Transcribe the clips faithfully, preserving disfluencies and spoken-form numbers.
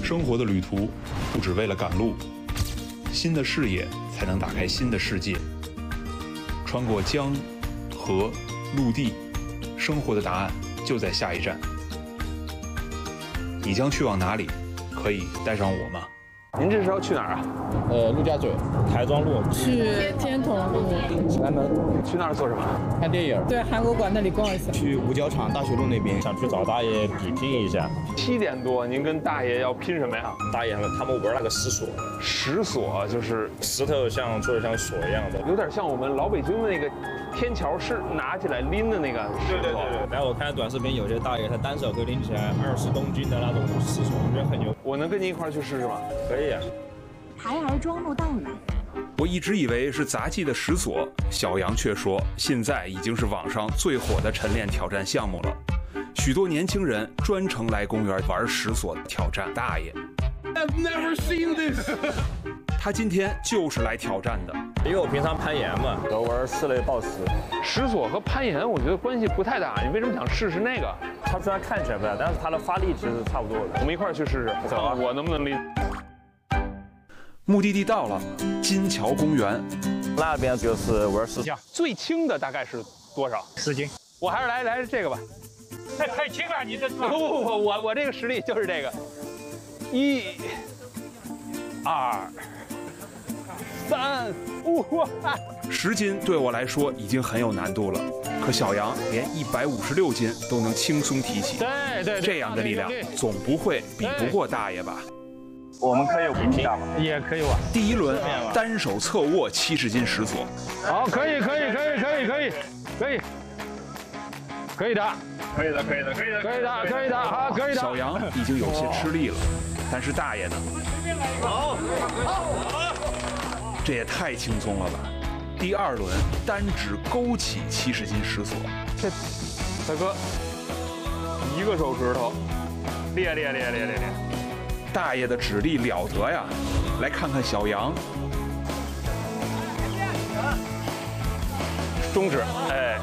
生活的旅途不只为了赶路，新的视野才能打开新的世界。穿过江、河、陆地，生活的答案就在下一站。你将去往哪里？可以带上我吗？ 您这是要去哪儿啊？ 呃，陆家嘴、台庄路， 去天童路、 前门， 去那儿做什么？ 看电影。 对，韩国馆那里逛一下。 去五角场大学路那边，想去找大爷比拼一下。 七点多，您跟大爷要拼什么呀？ 大爷他们他们玩那个石锁， 石锁就是石头像做的像锁一样的， 有点像我们老北京的那个天桥是拿起来拎的那个石头。 对对对对。然后我看短视频，有些大爷他单手可以拎起来二十公斤的那种石锁，我觉得很牛。 我能跟您一块儿去试试吗？ 可以啊。 台儿庄路到了。 我一直以为是杂技的石锁，小杨却说现在已经是网上最火的晨练挑战项目了。许多年轻人专程来公园玩石锁挑战大爷。 I've never seen this 他今天就是来挑战的， 因为我平常攀岩嘛，都玩室内抱石。 石锁和攀岩我觉得关系不太大，你为什么想试试那个？ 它虽然看起来不大，但是它的发力其实差不多的。 我们一块儿去试试， 走啊！ 我能不能拎？ 目的地到了，金桥公园。 那边就是玩石像， 最轻的大概是多少？ 十斤。 我还是来来这个吧。 太太轻了，你这不不不不，我我这个实力就是这个。一、二、三、五。 十斤对我来说已经很有难度了，可小杨连一百五十六斤都能轻松提起。 对对， 这样的力量总不会比不过大爷吧？ 我们可以比拼吗？ 也可以吧。 第一轮单手侧握七十斤石锁。 好，可以可以可以可以可以可以可以的， 可以的，可以的，可以的， 可以的，可以的，好，可以的。 小杨已经有些吃力了，但是大爷呢？ 好，好， 这也太轻松了吧！第二轮单指勾起七十斤石锁。 这大哥，一个手指头，练练练练练练。 大爷的指力了得呀！来看看小杨， 中指，哎。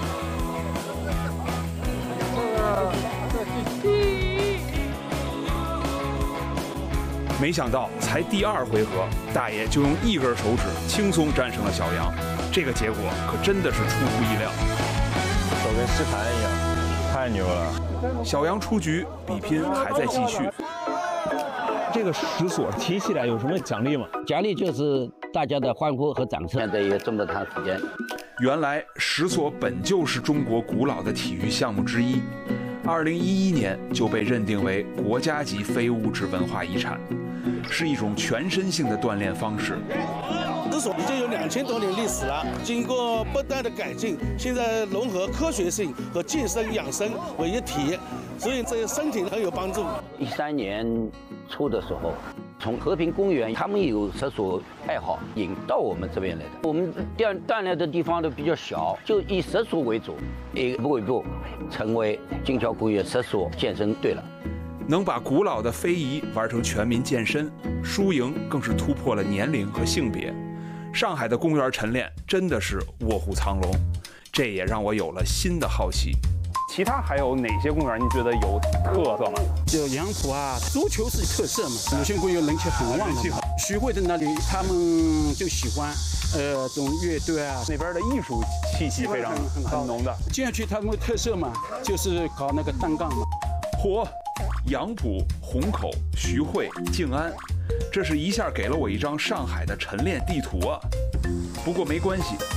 没想到才第二回合，大爷就用一根手指轻松战胜了小杨，这个结果可真的是出乎意料。 手跟吸盘一样，太牛了！ 小杨出局，比拼还在继续。这个石锁提起来有什么奖励吗？ 奖励就是大家的欢呼和掌声。现在也这么长时间。 原来石锁本就是中国古老的体育项目之一，二零一一年就被认定为国家级非物质文化遗产，是一种全身性的锻炼方式。 石锁已经有两千多年历史了，经过不断的改进，现在融合科学性和健身养生为一体，所以对身体很有帮助。 一三年初的时候，从和平公园，他们有石锁爱好引到我们这边来的。我们锻锻炼的地方都比较小，就以石锁为主，一步一步成为金桥公园石锁健身队了。 能把古老的非遗玩成全民健身，输赢更是突破了年龄和性别。上海的公园晨练真的是卧虎藏龙，这也让我有了新的好奇。 其他还有哪些公园您觉得有特色吗？ 就杨浦啊，足球是特色嘛，鲁迅公园人气很旺的。徐汇的那里，他们就喜欢呃这种乐队啊， 那边的艺术气息非常很很浓的。 接下去他们的特色嘛，就是搞那个单杠嘛。 嚯，杨浦、虹口、徐汇、静安，这是一下给了我一张上海的晨练地图啊！不过没关系。